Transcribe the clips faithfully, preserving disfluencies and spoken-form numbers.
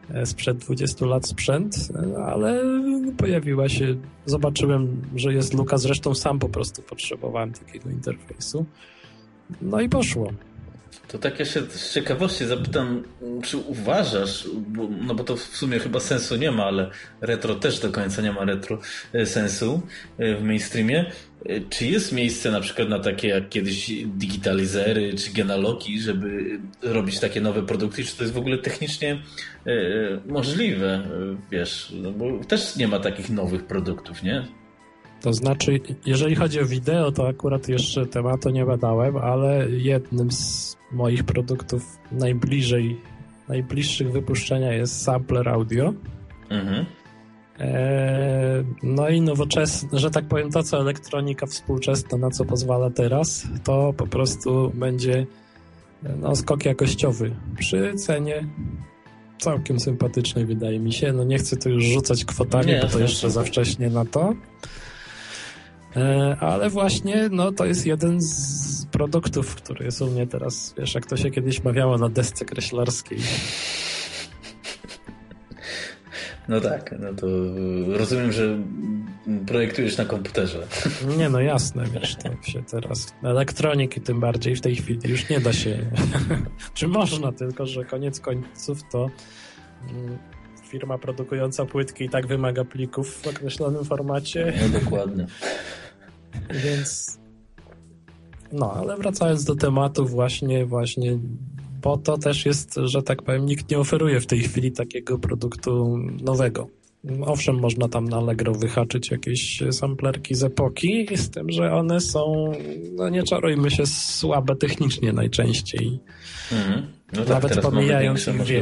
sprzed dwudziestu lat sprzęt, ale pojawiła się, zobaczyłem, że jest luka, zresztą sam po prostu potrzebowałem takiego interfejsu. No i poszło. To tak ja się z ciekawości zapytam, czy uważasz, bo, no bo to w sumie chyba sensu nie ma, ale retro też do końca nie ma retro sensu w mainstreamie. Czy jest miejsce na przykład na takie jak kiedyś digitalizery czy genalogi, żeby robić takie nowe produkty? Czy to jest w ogóle technicznie e, możliwe? Wiesz, no bo też nie ma takich nowych produktów, nie? To znaczy, jeżeli chodzi o wideo, to akurat jeszcze tematu nie badałem, ale jednym z moich produktów najbliżej, najbliższych wypuszczenia jest sampler audio. Mhm. E, no i nowoczesne, że tak powiem, to co elektronika współczesna, na co pozwala teraz, to po prostu będzie no, skok jakościowy przy cenie całkiem sympatycznej, wydaje mi się. No nie chcę tu już rzucać kwotami, nie, bo to jeszcze za wcześnie na to. Ale właśnie, no to jest jeden z produktów, który jest u mnie teraz, wiesz, jak to się kiedyś mawiało na desce kreślarskiej. No tak, no to rozumiem, że projektujesz na komputerze. Nie, no jasne, wiesz, to się teraz elektroniki tym bardziej w tej chwili już nie da się, czy można, tylko że koniec końców to firma produkująca płytki i tak wymaga plików w określonym formacie. No dokładnie. Więc no, ale wracając do tematu właśnie, właśnie, bo to też jest, że tak powiem, nikt nie oferuje w tej chwili takiego produktu nowego. Owszem, można tam na Allegro wyhaczyć jakieś samplerki z epoki, z tym, że one są, no nie czarujmy się, słabe technicznie najczęściej. Mm. No tak, nawet pomijając ich wiek.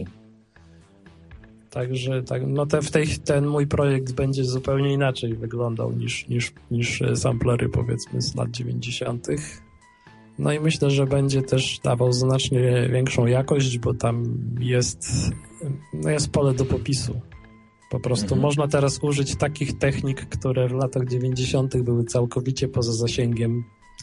Także tak, no te, w tej, ten mój projekt będzie zupełnie inaczej wyglądał niż, niż, niż samplery, powiedzmy, z lat dziewięćdziesiątych. No i myślę, że będzie też dawał znacznie większą jakość, bo tam jest, no jest pole do popisu. Po prostu mhm. można teraz użyć takich technik, które w latach dziewięćdziesiątych były całkowicie poza zasięgiem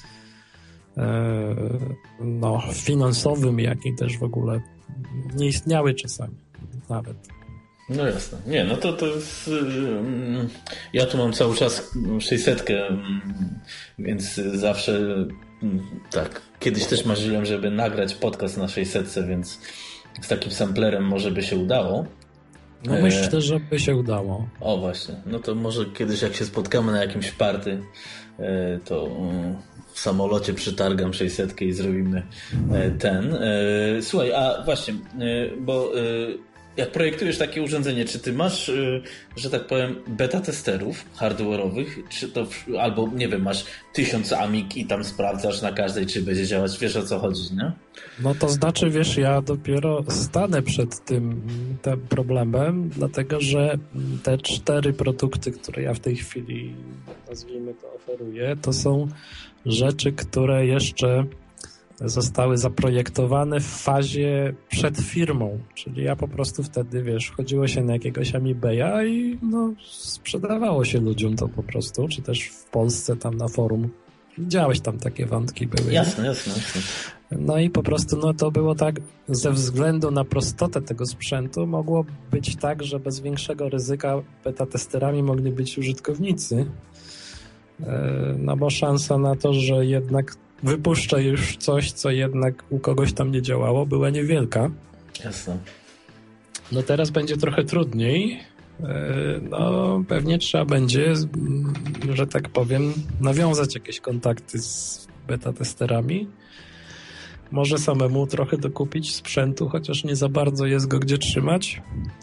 e, no, finansowym, jak i też w ogóle nie istniały czasami nawet. No jasne. Nie, no to to jest... Ja tu mam cały czas sześćsetkę, więc zawsze tak, kiedyś też marzyłem, żeby nagrać podcast na sześćsetce, więc z takim samplerem może by się udało. No myślę, że by się udało. O właśnie, no to może kiedyś jak się spotkamy na jakimś party, to w samolocie przytargam sześćsetkę i zrobimy ten. Słuchaj, a właśnie, bo jak projektujesz takie urządzenie, czy ty masz, że tak powiem, beta testerów hardware'owych, czy to, albo nie wiem, masz tysiąc amig i tam sprawdzasz na każdej, czy będzie działać, wiesz o co chodzi, nie? No to znaczy, wiesz, ja dopiero stanę przed tym, tym problemem, dlatego że te cztery produkty, które ja w tej chwili, nazwijmy to, oferuję, to są rzeczy, które jeszcze zostały zaprojektowane w fazie przed firmą, czyli ja po prostu wtedy, wiesz, chodziło się na jakiegoś Amibaya i no, sprzedawało się ludziom to po prostu, czy też w Polsce tam na forum. Widziałeś, tam takie wątki były. Jasne, jasne, jasne. No i po prostu no to było tak, ze względu na prostotę tego sprzętu mogło być tak, że bez większego ryzyka beta testerami mogli być użytkownicy, no bo szansa na to, że jednak wypuszcza już coś, co jednak u kogoś tam nie działało, była niewielka. Jasne. No teraz będzie trochę trudniej. No pewnie trzeba będzie, że tak powiem, nawiązać jakieś kontakty z beta testerami. Może samemu trochę dokupić sprzętu, chociaż nie za bardzo jest go gdzie trzymać.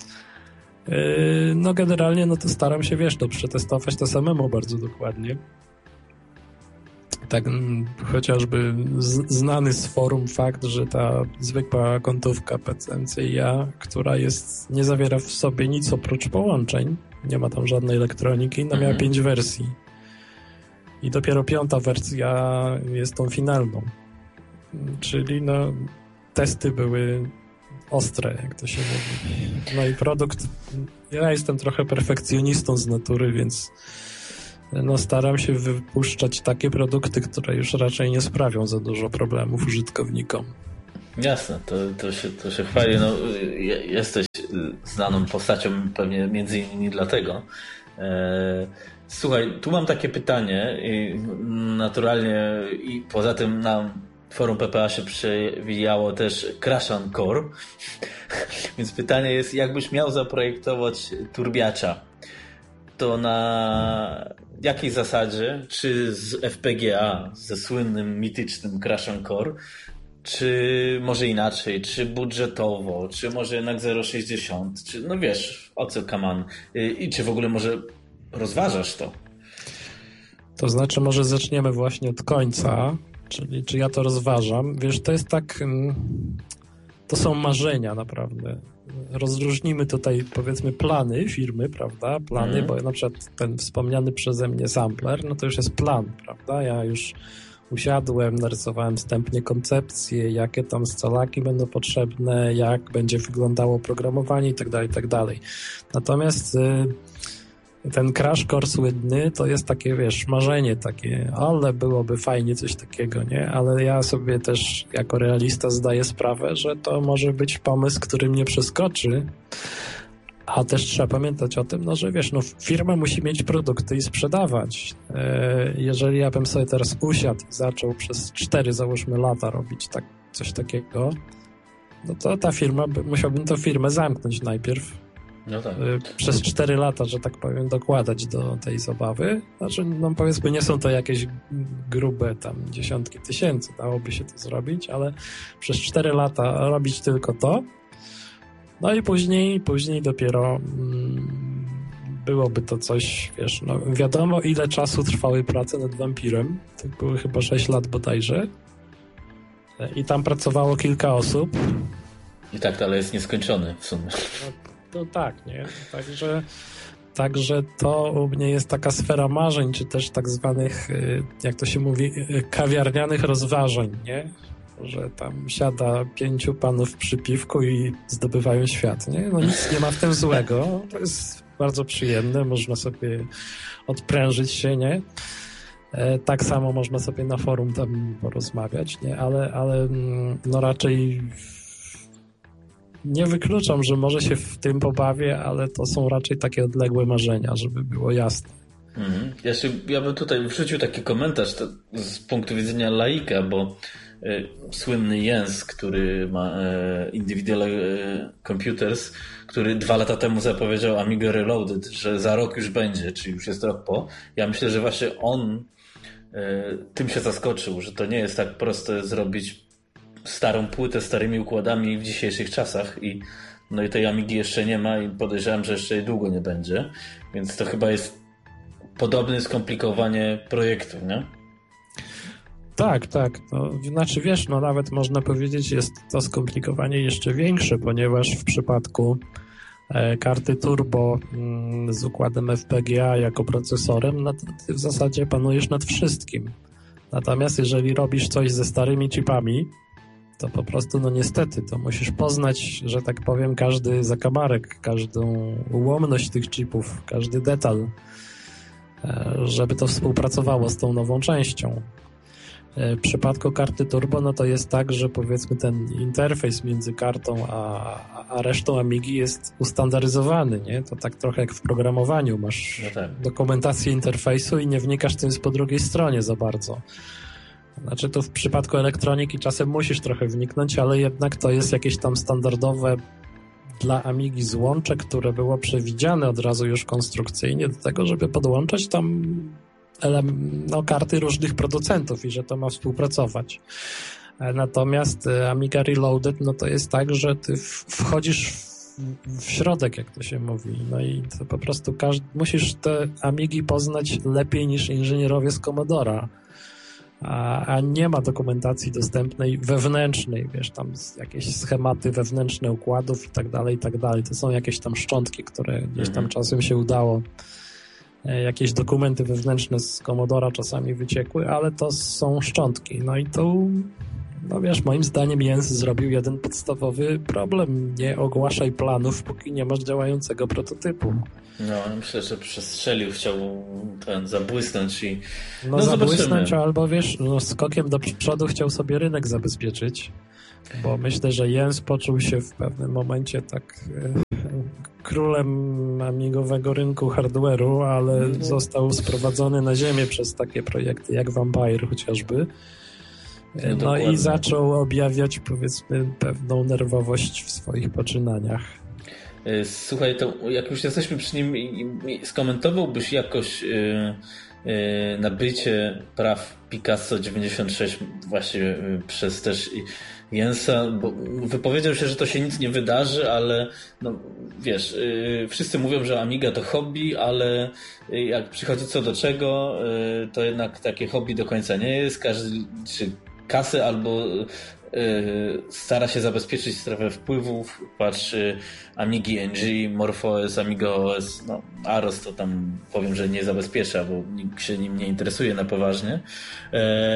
No generalnie no to staram się, wiesz, to przetestować to samemu bardzo dokładnie. Tak chociażby z, znany z forum fakt, że ta zwykła kątówka P C M C I A, która jest, nie zawiera w sobie nic oprócz połączeń, nie ma tam żadnej elektroniki, no miała pięć wersji. I dopiero piąta wersja jest tą finalną. Czyli no testy były ostre, jak to się mówi. No i produkt, ja jestem trochę perfekcjonistą z natury, więc no staram się wypuszczać takie produkty, które już raczej nie sprawią za dużo problemów użytkownikom. Jasne, to, to, się, to się chwali. No, jesteś znaną postacią pewnie między innymi dlatego. Słuchaj, tu mam takie pytanie i naturalnie i poza tym na forum P P A się przewijało też Crash and Core, więc pytanie jest, jakbyś miał zaprojektować turbiacza, to na jakiej zasadzie, czy z F P G A, ze słynnym, mitycznym Crash and Core, czy może inaczej, czy budżetowo, czy może jednak zero przecinek sześćdziesiąt, czy no wiesz, o co kaman, i czy w ogóle może rozważasz to? To znaczy może zaczniemy właśnie od końca, czyli czy ja to rozważam. Wiesz, to jest tak, to są marzenia naprawdę. Rozróżnimy tutaj powiedzmy plany firmy, prawda, plany, mm. bo na przykład ten wspomniany przeze mnie sampler, no to już jest plan, prawda, ja już usiadłem, narysowałem wstępnie koncepcję, jakie tam scalaki będą potrzebne, jak będzie wyglądało programowanie i tak dalej, i tak dalej. Natomiast y, ten Crash Core słynny to jest takie, wiesz, marzenie takie, ale byłoby fajnie coś takiego, nie? Ale ja sobie też jako realista zdaję sprawę, że to może być pomysł, który mnie przeskoczy, a też trzeba pamiętać o tym, no, że wiesz, no, firma musi mieć produkty i sprzedawać. Jeżeli ja bym sobie teraz usiadł i zaczął przez cztery, załóżmy, lata robić tak, coś takiego, no to ta firma, musiałbym tę firmę zamknąć najpierw. No tak. Przez cztery lata, że tak powiem, dokładać do tej zabawy. Znaczy, no powiedzmy, nie są to jakieś grube tam dziesiątki tysięcy, dałoby się to zrobić, ale przez cztery lata robić tylko to. No i później, później dopiero mm, byłoby to coś, wiesz, no wiadomo ile czasu trwały prace nad Vampirem. To były chyba sześć lat bodajże. I tam pracowało kilka osób. I tak dalej jest nieskończony w sumie. No, to tak, nie? Także, także to u mnie jest taka sfera marzeń, czy też tak zwanych, jak to się mówi, kawiarnianych rozważań, nie? Że tam siada pięciu panów przy piwku i zdobywają świat, nie? No nic nie ma w tym złego, to jest bardzo przyjemne, można sobie odprężyć się, nie? E, tak samo można sobie na forum tam porozmawiać, nie? Ale, ale no raczej nie wykluczam, że może się w tym pobawię, ale to są raczej takie odległe marzenia, żeby było jasne. Mhm. Ja, się, ja bym tutaj wrzucił taki komentarz to, z punktu widzenia laika, bo y, słynny Jens, który ma y, Individual y, Computers, który dwa lata temu zapowiedział Amiga Reloaded, że za rok już będzie, czyli już jest rok po. Ja myślę, że właśnie on y, tym się zaskoczył, że to nie jest tak proste zrobić starą płytę starymi układami w dzisiejszych czasach i no i tej Amigi jeszcze nie ma i podejrzewam, że jeszcze jej długo nie będzie, więc to chyba jest podobne skomplikowanie projektu, nie? Tak, tak. No, znaczy wiesz, no nawet można powiedzieć, jest to skomplikowanie jeszcze większe, ponieważ w przypadku e, karty turbo mm, z układem F P G A jako procesorem, no to ty w zasadzie panujesz nad wszystkim. Natomiast jeżeli robisz coś ze starymi chipami, to po prostu, no niestety, to musisz poznać, że tak powiem, każdy zakamarek, każdą ułomność tych chipów, każdy detal, żeby to współpracowało z tą nową częścią. W przypadku karty turbo, no to jest tak, że powiedzmy ten interfejs między kartą a, a resztą Amigi jest ustandaryzowany, nie? To tak trochę jak w programowaniu. Masz no tak. dokumentację interfejsu i nie wnikasz tym po drugiej stronie za bardzo. Znaczy tu w przypadku elektroniki czasem musisz trochę wniknąć, ale jednak to jest jakieś tam standardowe dla Amigi złącze, które było przewidziane od razu już konstrukcyjnie do tego, żeby podłączać tam no, karty różnych producentów i że to ma współpracować. Natomiast Amiga Reloaded, no to jest tak, że ty wchodzisz w, w środek, jak to się mówi, no i to po prostu każdy, musisz te Amigi poznać lepiej niż inżynierowie z Commodora. A, a nie ma dokumentacji dostępnej wewnętrznej, wiesz, tam jakieś schematy wewnętrzne układów i tak dalej, i tak dalej. To są jakieś tam szczątki, które gdzieś tam czasem się udało. Jakieś dokumenty wewnętrzne z Commodora czasami wyciekły, ale to są szczątki. No i tu, no wiesz, moim zdaniem Jens zrobił jeden podstawowy problem. Nie ogłaszaj planów, póki nie masz działającego prototypu. No, myślę, że przestrzelił, chciał ten zabłysnąć i no, no zabłysnąć, albo wiesz, no, skokiem do przodu chciał sobie rynek zabezpieczyć, bo myślę, że Jens poczuł się w pewnym momencie tak królem amigowego rynku hardware'u, ale no. został sprowadzony na ziemię przez takie projekty jak Vampire chociażby. No, no i zaczął objawiać, powiedzmy, pewną nerwowość w swoich poczynaniach. Słuchaj, to jak już jesteśmy przy nim, skomentowałbyś jakoś yy, yy, nabycie praw Picasso dziewięćdziesiąt sześć właśnie yy, przez też Jensa, bo wypowiedział się, że to się nic nie wydarzy, ale no wiesz, yy, wszyscy mówią, że Amiga to hobby, ale jak przychodzi co do czego, yy, to jednak takie hobby do końca nie jest. Każdy czy kasy albo yy, stara się zabezpieczyć strefę wpływów. Patrz, yy, Amigi N G, MorphOS, Amiga O S, no Aros to tam powiem, że nie zabezpiecza, bo nikt się nim nie interesuje na poważnie. Yy,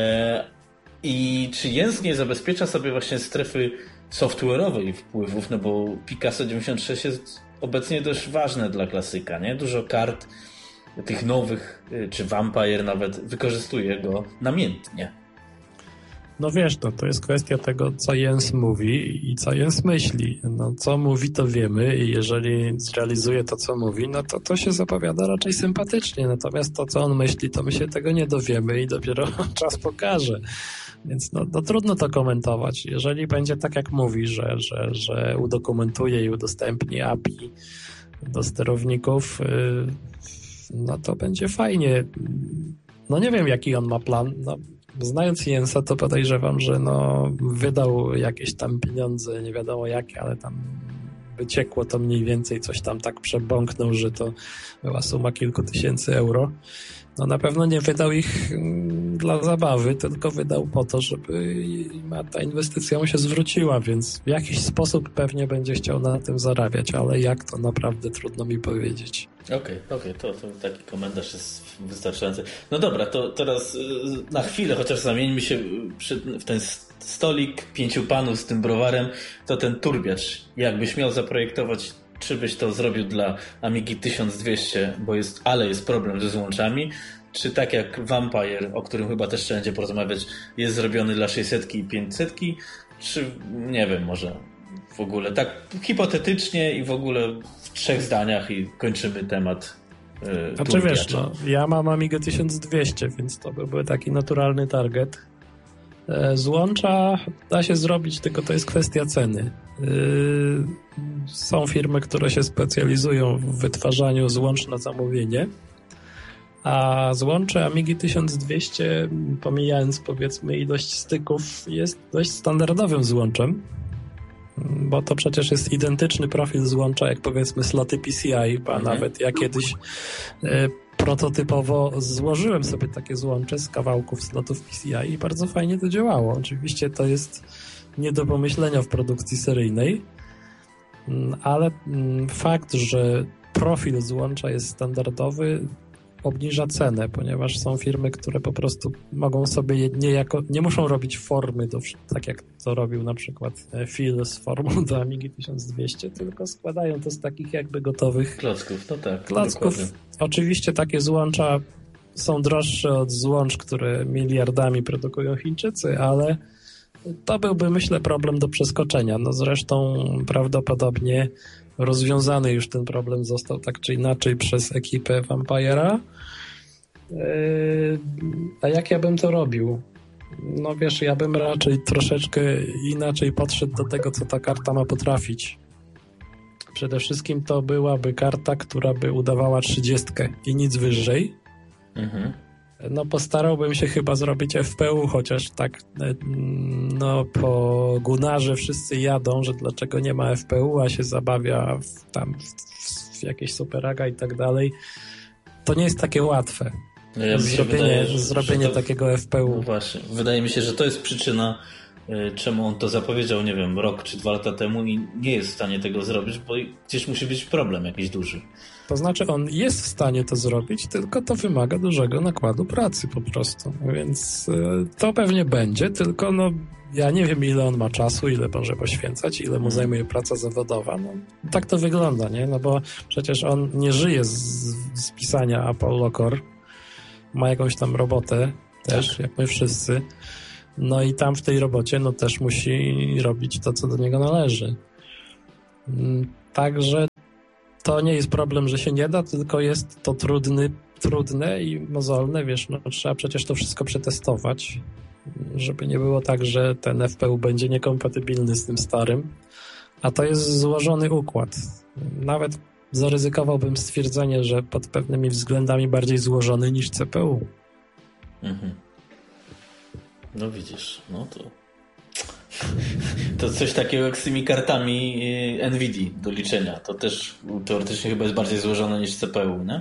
I czy Jens nie zabezpiecza sobie właśnie strefy software'owej wpływów, no bo Picasso dziewięćdziesiąt sześć jest obecnie dość ważne dla klasyka, nie? Dużo kart tych nowych, czy Vampire nawet, wykorzystuje go namiętnie. No wiesz, to, to jest kwestia tego, co Jens mówi i co Jens myśli. No, co mówi, to wiemy i jeżeli zrealizuje to, co mówi, no to to się zapowiada raczej sympatycznie. Natomiast to, co on myśli, to my się tego nie dowiemy i dopiero czas pokaże. Więc no, no trudno to komentować. Jeżeli będzie tak, jak mówi, że, że, że udokumentuje i udostępni A P I do sterowników, yy, no to będzie fajnie. No nie wiem, jaki on ma plan. No, znając Jensa, to podejrzewam, że no, wydał jakieś tam pieniądze, nie wiadomo jakie, ale tam wyciekło to mniej więcej, coś tam tak przebąknął, że to była suma kilku tysięcy euro. No na pewno nie wydał ich dla zabawy, tylko wydał po to, żeby ta inwestycja mu się zwróciła, więc w jakiś sposób pewnie będzie chciał na tym zarabiać, ale jak, to naprawdę trudno mi powiedzieć. Okej, okay, okej, okay, to, to taki komentarz jest wystarczający. No dobra, to teraz na chwilę chociaż zamieńmy się w ten stolik pięciu panów z tym browarem, to ten turbiacz, jakbyś miał zaprojektować, czy byś to zrobił dla Amigi tysiąc dwieście, bo jest, ale jest problem ze złączami, czy tak jak Vampire, o którym chyba też trzeba będzie porozmawiać, jest zrobiony dla sześćset i pięćset, czy nie wiem, może w ogóle tak hipotetycznie i w ogóle w trzech zdaniach i kończymy temat yy, Znaczy wiesz, no, ja mam Amigę tysiąc dwieście, więc to by był taki naturalny target. Złącza da się zrobić, tylko to jest kwestia ceny. Są firmy, które się specjalizują w wytwarzaniu złącz na zamówienie, a złącze Amigi tysiąc dwieście, pomijając powiedzmy ilość styków, jest dość standardowym złączem, bo to przecież jest identyczny profil złącza jak powiedzmy sloty P C I, a mhm. nawet ja kiedyś prototypowo złożyłem sobie takie złącze z kawałków slotów P C I i bardzo fajnie to działało. Oczywiście to jest nie do pomyślenia w produkcji seryjnej, ale fakt, że profil złącza jest standardowy, obniża cenę, ponieważ są firmy, które po prostu mogą sobie niejako, nie muszą robić formy, do, tak jak to robił na przykład Phil z formą do Amigi tysiąc dwieście, tylko składają to z takich jakby gotowych klocków. No tak, klocków. Dokładnie. Oczywiście takie złącza są droższe od złącz, które miliardami produkują Chińczycy, ale to byłby, myślę, problem do przeskoczenia. No zresztą prawdopodobnie rozwiązany już ten problem został tak czy inaczej przez ekipę Vampire'a. A jak ja bym to robił? No wiesz, ja bym raczej troszeczkę inaczej podszedł do tego, co ta karta ma potrafić. Przede wszystkim to byłaby karta, która by udawała trzydziestkę i nic wyżej. Mhm. No postarałbym się chyba zrobić F P U, chociaż tak no po Gunarze wszyscy jadą, że dlaczego nie ma F P U, a się zabawia w, tam w, w jakieś superaga i tak dalej. To nie jest takie łatwe. No ja zrobienie wydaje, że, zrobienie że to, takiego F P U. No właśnie. Wydaje mi się, że to jest przyczyna, czemu on to zapowiedział, nie wiem, rok czy dwa lata temu i nie jest w stanie tego zrobić, bo gdzieś musi być problem jakiś duży. To znaczy on jest w stanie to zrobić, tylko to wymaga dużego nakładu pracy po prostu. Więc to pewnie będzie, tylko no ja nie wiem, ile on ma czasu, ile może poświęcać, ile mu zajmuje praca zawodowa. No, tak to wygląda, nie? No bo przecież on nie żyje z, z pisania Apollo Core. Ma jakąś tam robotę też, tak, jak my wszyscy. No i tam w tej robocie no też musi robić to, co do niego należy. Także to nie jest problem, że się nie da, tylko jest to trudny, trudne i mozolne, wiesz, no trzeba przecież to wszystko przetestować, żeby nie było tak, że ten F P U będzie niekompatybilny z tym starym, a to jest złożony układ. Nawet zaryzykowałbym stwierdzenie, że pod pewnymi względami bardziej złożony niż C P U. Mhm. No widzisz, no to to coś takiego jak z tymi kartami NVIDII do liczenia. To też teoretycznie chyba jest bardziej złożone niż C P U, nie?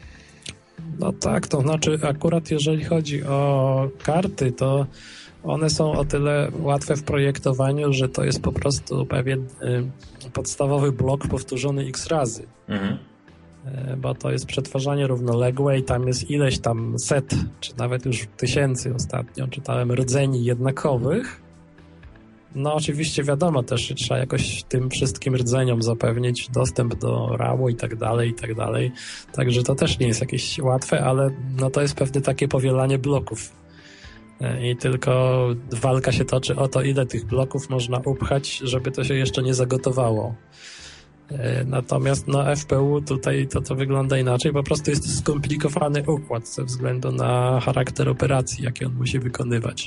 No tak, to znaczy akurat jeżeli chodzi o karty, to one są o tyle łatwe w projektowaniu, że to jest po prostu pewien y, podstawowy blok powtórzony x razy. Mhm. Y, bo to jest przetwarzanie równoległe i tam jest ileś tam set, czy nawet już tysięcy ostatnio czytałem, rdzeni jednakowych. No oczywiście wiadomo też, że trzeba jakoś tym wszystkim rdzeniom zapewnić dostęp do ramu i tak dalej, i tak dalej. Także to też nie jest jakieś łatwe, ale no to jest pewne takie powielanie bloków. I tylko walka się toczy o to, ile tych bloków można upchać, żeby to się jeszcze nie zagotowało. Natomiast no F P U tutaj to, to wygląda inaczej. Po prostu jest to skomplikowany układ ze względu na charakter operacji, jakie on musi wykonywać.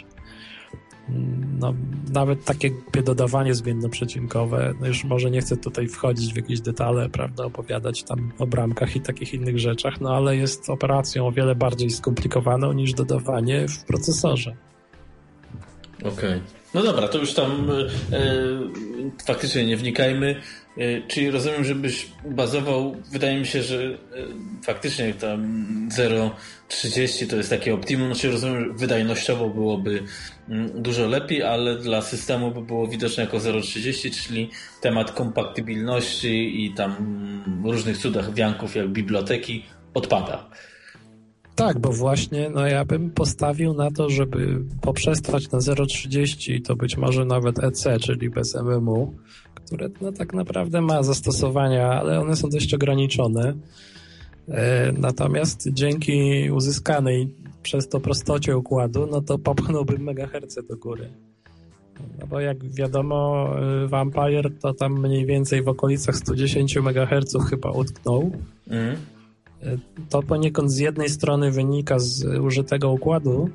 No, nawet takie dodawanie zmiennoprzecinkowe, no już może nie chcę tutaj wchodzić w jakieś detale, prawda, opowiadać tam o bramkach i takich innych rzeczach, no ale jest operacją o wiele bardziej skomplikowaną niż dodawanie w procesorze. Okej. Okay. No dobra, to już tam e, faktycznie nie wnikajmy. E, czyli rozumiem, żebyś bazował, wydaje mi się, że e, faktycznie tam zero przecinek trzydzieści to jest takie optimum, znaczy rozumiem, wydajnościowo byłoby m, dużo lepiej, ale dla systemu by było widoczne jako zero przecinek trzydzieści, czyli temat kompatybilności i tam różnych cudach wianków jak biblioteki odpada. Tak, bo właśnie no ja bym postawił na to, żeby poprzestać na zero przecinek trzydzieści i to być może nawet E C, czyli bez M M U, które no tak naprawdę ma zastosowania, ale one są dość ograniczone. E, natomiast dzięki uzyskanej przez to prostocie układu, no to popchnąłbym megaherce do góry. No bo jak wiadomo, Vampire to tam mniej więcej w okolicach sto dziesięć megaherców chyba utknął. Mm. To poniekąd z jednej strony wynika z użytego układu,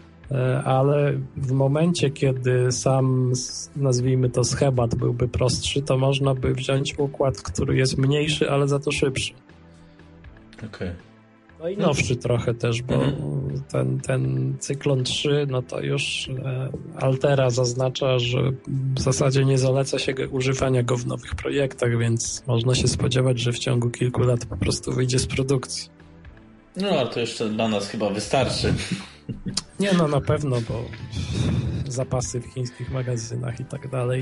ale w momencie, kiedy sam, nazwijmy to, schemat byłby prostszy, to można by wziąć układ, który jest mniejszy, ale za to szybszy. Okej. Okay. No i nowszy trochę też, bo mhm. ten, ten Cyklon trzy, no to już Altera zaznacza, że w zasadzie nie zaleca się używania go w nowych projektach, więc można się spodziewać, że w ciągu kilku lat po prostu wyjdzie z produkcji. No, ale to jeszcze dla nas chyba wystarczy. Nie, no na pewno, bo zapasy w chińskich magazynach i tak dalej.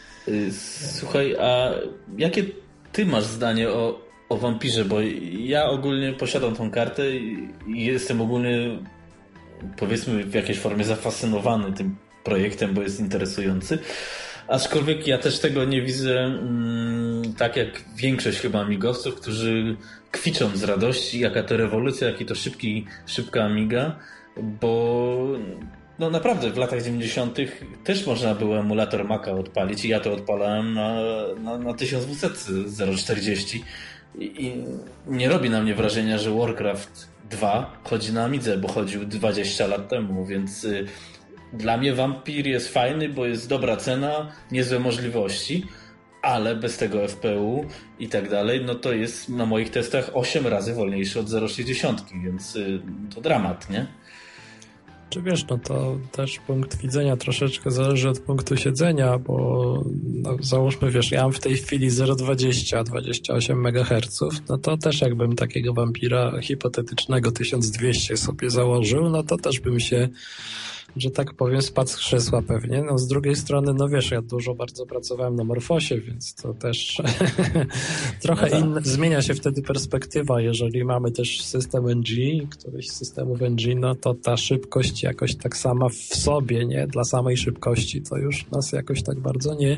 Słuchaj, a jakie ty masz zdanie o O Vampirze, bo ja ogólnie posiadam tą kartę i jestem ogólnie, powiedzmy, w jakiejś formie zafascynowany tym projektem, bo jest interesujący. Aczkolwiek ja też tego nie widzę mm, tak jak większość chyba amigowców, którzy kwiczą z radości, jaka to rewolucja, jaki to szybki, szybka Amiga, bo no naprawdę w latach dziewięćdziesiątych też można było emulator Maca odpalić i ja to odpalałem na, na, na tysiąc dwieście zero przecinek czterdzieści. I, I nie robi na mnie wrażenia, że Warcraft dwa chodzi na Amidze, bo chodził dwadzieścia lat temu, więc y, dla mnie Vampir jest fajny, bo jest dobra cena, niezłe możliwości, ale bez tego F P U i tak dalej, no to jest na moich testach osiem razy wolniejszy od zero przecinek sześćdziesiąt, więc y, to dramat, nie? Czy wiesz, no to też punkt widzenia troszeczkę zależy od punktu siedzenia, bo no, załóżmy, wiesz, ja mam w tej chwili zero przecinek dwadzieścia, dwadzieścia osiem megaherców, no to też jakbym takiego Vampira hipotetycznego tysiąc dwieście sobie założył, no to też bym się, że tak powiem, spadł z krzesła pewnie. No z drugiej strony, no wiesz, ja dużo bardzo pracowałem na Morfosie, więc to też trochę no inne, zmienia się wtedy perspektywa. Jeżeli mamy też system N G, któryś z systemów N G, no to ta szybkość jakoś tak sama w sobie, nie? Dla samej szybkości to już nas jakoś tak bardzo nie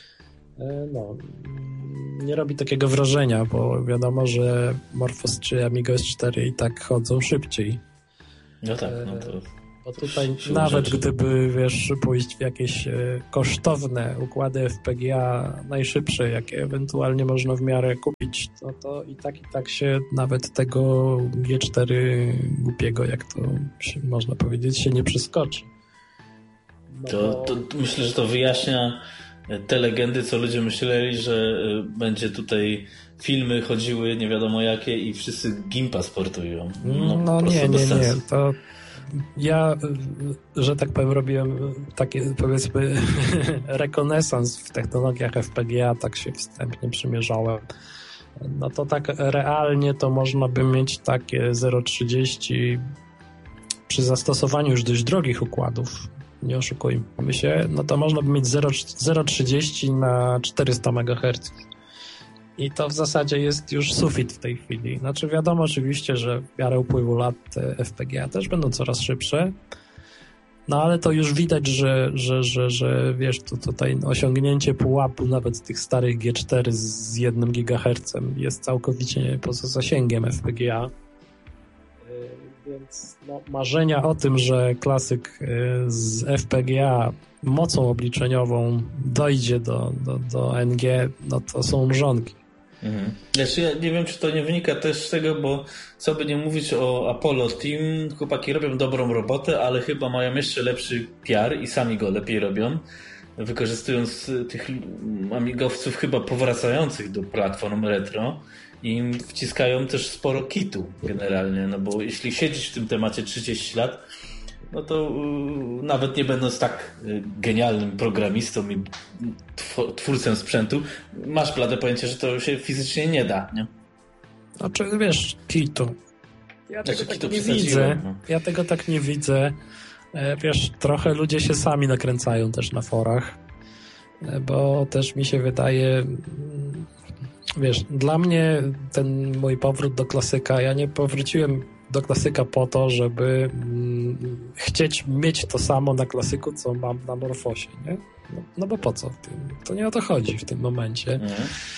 no, nie robi takiego wrażenia, bo wiadomo, że Morphos czy Amiga S cztery i tak chodzą szybciej. No tak, no to... Bo tutaj nawet rzeczy. Gdyby, wiesz, pójść w jakieś e, kosztowne układy F P G A najszybsze, jakie ewentualnie można w miarę kupić, to, to i tak i tak się nawet tego G cztery głupiego, jak to się, można powiedzieć, się nie przeskoczy. No to, bo... to myślę, że to wyjaśnia te legendy, co ludzie myśleli, że będzie tutaj filmy chodziły nie wiadomo jakie i wszyscy Gimpa sportują. No, no nie, nie, nie. To ja, że tak powiem, robiłem taki, powiedzmy, rekonesans w technologiach F P G A, tak się wstępnie przymierzałem. No to tak realnie to można by mieć takie zero przecinek trzydzieści przy zastosowaniu już dość drogich układów, nie oszukujmy się, no to można by mieć zero przecinek trzydzieści na czterysta megaherców. I to w zasadzie jest już sufit w tej chwili. Znaczy wiadomo oczywiście, że w miarę upływu lat te F P G A też będą coraz szybsze, no ale to już widać, że, że, że, że wiesz, to tutaj osiągnięcie pułapu nawet tych starych G cztery z jednym gigahercem jest całkowicie poza zasięgiem F P G A. Więc no, marzenia o tym, że klasyk z F P G A mocą obliczeniową dojdzie do, do, do N G, no to są mrzonki. Mhm. Znaczy, ja nie wiem, czy to nie wynika też z tego, bo co by nie mówić o Apollo Team, chłopaki robią dobrą robotę, ale chyba mają jeszcze lepszy P R i sami go lepiej robią, wykorzystując tych amigowców chyba powracających do platform retro i wciskają też sporo kitu generalnie, no bo jeśli siedzisz w tym temacie trzydzieści lat, no to yy, nawet nie będąc tak yy, genialnym programistą i tw- twórcą sprzętu, masz blade pojęcie, że to się fizycznie nie da, nie? Znaczy, wiesz, kitu. Ja znaczy, tego kitu tak nie widzę. No. Ja tego tak nie widzę. E, wiesz, trochę ludzie się sami nakręcają też na forach, e, bo też mi się wydaje... Wiesz, dla mnie ten mój powrót do klasyka, ja nie powróciłem do klasyka po to, żeby mm, chcieć mieć to samo na klasyku, co mam na Morfosie, nie? No, no bo po co w tym? To nie o to chodzi w tym momencie. Mhm.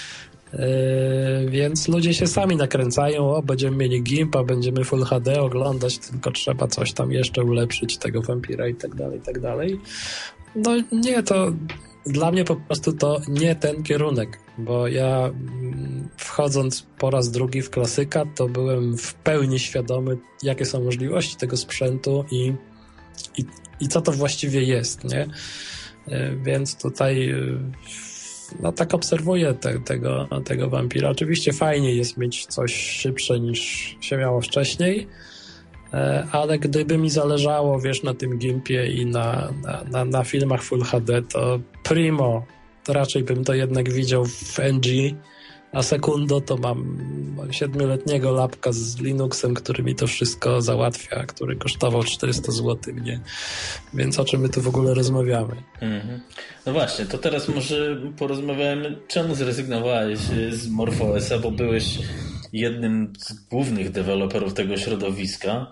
Yy, więc ludzie się sami nakręcają, o, będziemy mieli Gimpa, będziemy Full H D oglądać, tylko trzeba coś tam jeszcze ulepszyć, tego Vampira i tak dalej, i tak dalej. No nie, to dla mnie po prostu to nie ten kierunek, bo ja wchodząc po raz drugi w klasyka, to byłem w pełni świadomy, jakie są możliwości tego sprzętu i, i, i co to właściwie jest, nie? Więc tutaj no tak obserwuję te, tego, tego Vampira. Oczywiście fajnie jest mieć coś szybsze niż się miało wcześniej, ale gdyby mi zależało, wiesz, na tym Gimpie i na, na, na, na filmach Full H D, to primo, to raczej bym to jednak widział w N G, a sekundo to mam siedmioletniego lapka z Linuxem, który mi to wszystko załatwia, który kosztował czterysta złotych, nie? Więc o czym my tu w ogóle rozmawiamy? Mm-hmm. No właśnie, to teraz może porozmawiamy, czemu zrezygnowałeś z MorphOS-a, bo byłeś jednym z głównych deweloperów tego środowiska.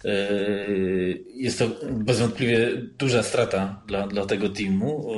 Jest to bezwątpliwie duża strata dla, dla tego teamu.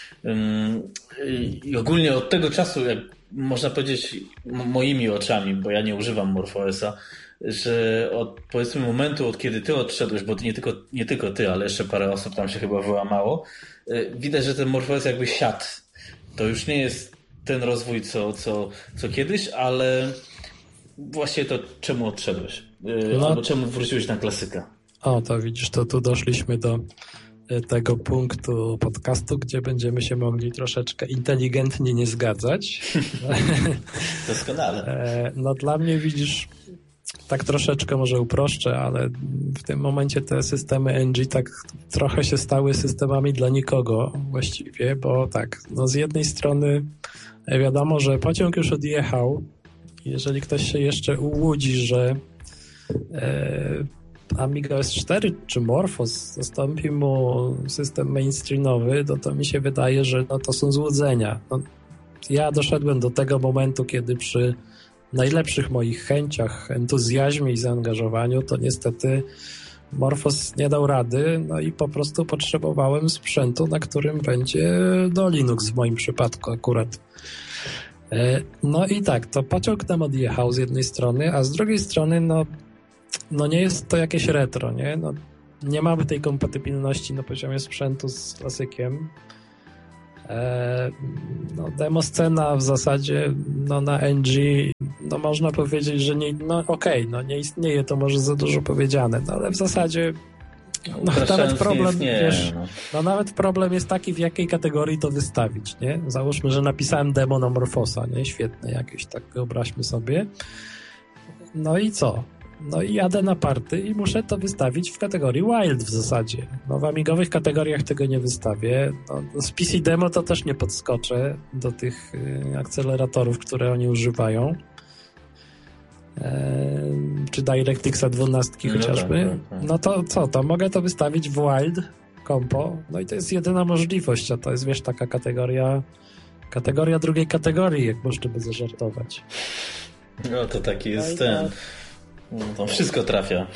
I ogólnie od tego czasu, jak można powiedzieć moimi oczami, bo ja nie używam MorphOS-a, że od powiedzmy momentu, od kiedy ty odszedłeś, bo nie tylko, nie tylko ty, ale jeszcze parę osób tam się chyba wyłamało, widać, że ten MorphOS jakby siadł. To już nie jest ten rozwój, co, co, co kiedyś, ale właśnie to czemu odszedłeś? No. Albo czemu wróciłeś na klasyka? O, to widzisz, to tu doszliśmy do tego punktu podcastu, gdzie będziemy się mogli troszeczkę inteligentnie nie zgadzać. Doskonale. No dla mnie, widzisz, tak troszeczkę może uproszczę, ale w tym momencie te systemy N G tak trochę się stały systemami dla nikogo właściwie, bo tak, no z jednej strony wiadomo, że pociąg już odjechał. Jeżeli ktoś się jeszcze ułudzi, że e, Amiga S cztery czy Morphos zastąpi mu system mainstreamowy, no to mi się wydaje, że no to są złudzenia. No, ja doszedłem do tego momentu, kiedy przy najlepszych moich chęciach, entuzjazmie i zaangażowaniu, to niestety Morphos nie dał rady, no i po prostu potrzebowałem sprzętu, na którym będzie no Linux w moim przypadku akurat. No i tak, to pociąg nam odjechał z jednej strony, a z drugiej strony no, no nie jest to jakieś retro, nie? No, nie mamy tej kompatybilności na poziomie sprzętu z klasykiem. E, no, demo scena w zasadzie no, na N G, no można powiedzieć, że nie, no okej, okay, no nie istnieje, to może za dużo powiedziane, no ale w zasadzie no, nawet problem, wiesz, no. no nawet problem jest taki, w jakiej kategorii to wystawić, nie? Załóżmy, że napisałem demo na Morfosa, nie? Świetne jakieś, tak wyobraźmy sobie. No i co? No i jadę na party i muszę to wystawić w kategorii Wild w zasadzie. No w amigowych kategoriach tego nie wystawię. No, z P C Demo to też nie podskoczę do tych y, akceleratorów, które oni używają. E, czy DirectXa dwanaście no chociażby. Tak, tak, tak. No to co? To mogę to wystawić w Wild Compo. No i to jest jedyna możliwość, a to jest, wiesz, taka kategoria kategoria drugiej kategorii, jak można by zażartować. No to taki jest no ten... To wszystko trafia.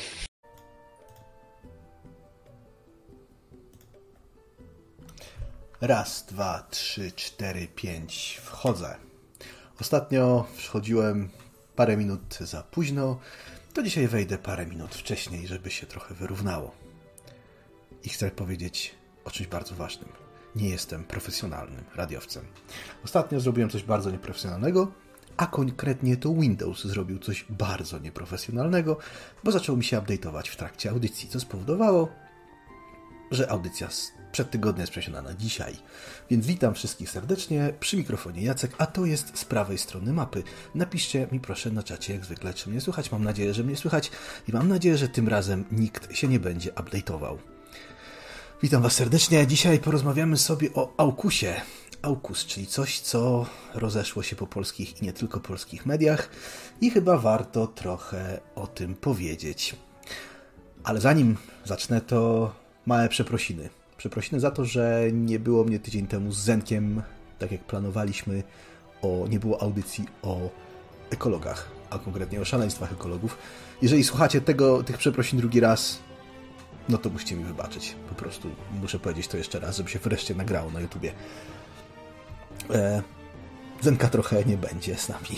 Raz, dwa, trzy, cztery, pięć. Wchodzę. Ostatnio wchodziłem parę minut za późno, to dzisiaj wejdę parę minut wcześniej, żeby się trochę wyrównało. I chcę powiedzieć o czymś bardzo ważnym. Nie jestem profesjonalnym radiowcem. Ostatnio zrobiłem coś bardzo nieprofesjonalnego, a konkretnie to Windows zrobił coś bardzo nieprofesjonalnego, bo zaczął mi się update'ować w trakcie audycji, co spowodowało, że audycja przed tygodniem jest przeniesiona na dzisiaj. Więc witam wszystkich serdecznie, przy mikrofonie Jacek, a to jest z prawej strony mapy. Napiszcie mi proszę na czacie jak zwykle, czy mnie słychać. Mam nadzieję, że mnie słychać i mam nadzieję, że tym razem nikt się nie będzie update'ował. Witam Was serdecznie. Dzisiaj porozmawiamy sobie o AUKUSie. AUKUS, czyli coś, co rozeszło się po polskich i nie tylko polskich mediach i chyba warto trochę o tym powiedzieć. Ale zanim zacznę, to małe przeprosiny. Przeprosiny za to, że nie było mnie tydzień temu z Zenkiem, tak jak planowaliśmy, o, nie było audycji o ekologach, a konkretnie o szaleństwach ekologów. Jeżeli słuchacie tego, tych przeprosin drugi raz, no to musicie mi wybaczyć. Po prostu muszę powiedzieć to jeszcze raz, żeby się wreszcie nagrało na YouTubie. E, Zenka trochę nie będzie z nami.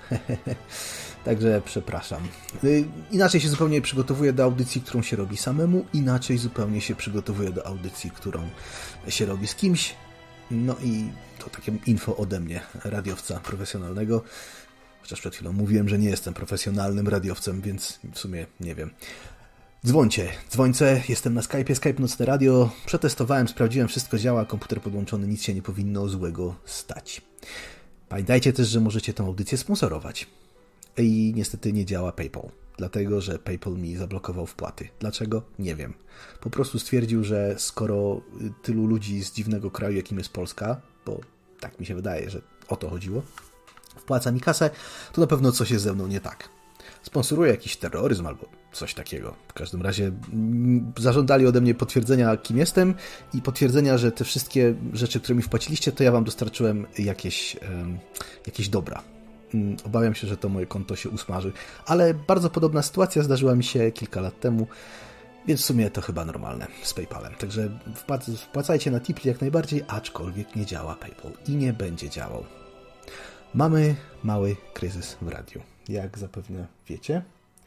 Także przepraszam. Inaczej się zupełnie przygotowuję do audycji, którą się robi samemu. Inaczej zupełnie się przygotowuję do audycji, którą się robi z kimś. No i to takie info ode mnie, radiowca profesjonalnego. Chociaż przed chwilą mówiłem, że nie jestem profesjonalnym radiowcem, więc w sumie nie wiem. Dzwońcie, dzwońce, jestem na Skype'ie, Skype Nocne Radio. Przetestowałem, sprawdziłem, wszystko działa, komputer podłączony, nic się nie powinno złego stać. Pamiętajcie też, że możecie tę audycję sponsorować. I niestety nie działa PayPal, dlatego że PayPal mi zablokował wpłaty. Dlaczego? Nie wiem. Po prostu stwierdził, że skoro tylu ludzi z dziwnego kraju, jakim jest Polska, bo tak mi się wydaje, że o to chodziło, wpłaca mi kasę, to na pewno coś jest ze mną nie tak. Sponsoruje jakiś terroryzm albo coś takiego. W każdym razie zażądali ode mnie potwierdzenia, kim jestem i potwierdzenia, że te wszystkie rzeczy, które mi wpłaciliście, to ja wam dostarczyłem jakieś, um, jakieś dobra. Obawiam się, że to moje konto się usmaży, ale bardzo podobna sytuacja zdarzyła mi się kilka lat temu, więc w sumie to chyba normalne z PayPalem. Także wpłacajcie na Tipli jak najbardziej, aczkolwiek nie działa PayPal i nie będzie działał. Mamy mały kryzys w radiu, jak zapewne wiecie.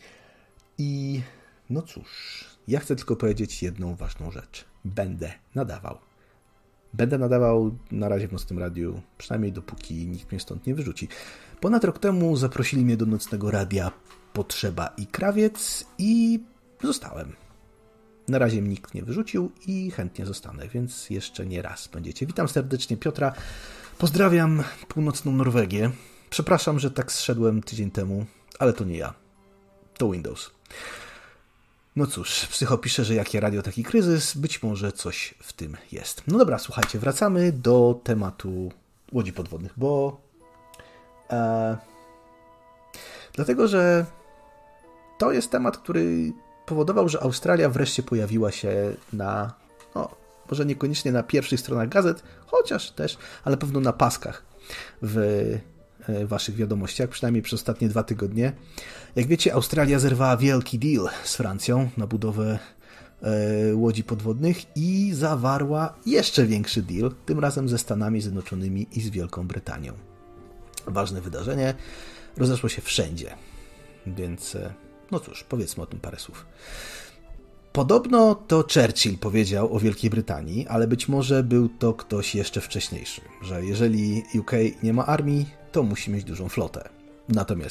I no cóż, ja chcę tylko powiedzieć jedną ważną rzecz. Będę nadawał. Będę nadawał na razie w Nocnym Radiu, przynajmniej dopóki nikt mnie stąd nie wyrzuci. Ponad rok temu zaprosili mnie do Nocnego Radia Potrzeba i Krawiec i zostałem. Na razie mnie nikt nie wyrzucił i chętnie zostanę, więc jeszcze nie raz będziecie. Witam serdecznie Piotra, pozdrawiam północną Norwegię. Przepraszam, że tak zszedłem tydzień temu, ale to nie ja. To Windows. No cóż, Psycho pisze, że jakie radio, taki kryzys. Być może coś w tym jest. No dobra, słuchajcie, wracamy do tematu łodzi podwodnych, bo e, dlatego, że to jest temat, który powodował, że Australia wreszcie pojawiła się na, no, może niekoniecznie na pierwszych stronach gazet, chociaż też, ale pewno na paskach w waszych wiadomościach, przynajmniej przez ostatnie dwa tygodnie. Jak wiecie, Australia zerwała wielki deal z Francją na budowę e, łodzi podwodnych i zawarła jeszcze większy deal, tym razem ze Stanami Zjednoczonymi i z Wielką Brytanią. Ważne wydarzenie, rozeszło się wszędzie, więc e, no cóż, powiedzmy o tym parę słów. Podobno to Churchill powiedział o Wielkiej Brytanii, ale być może był to ktoś jeszcze wcześniejszy, że jeżeli U K nie ma armii, to musi mieć dużą flotę. Natomiast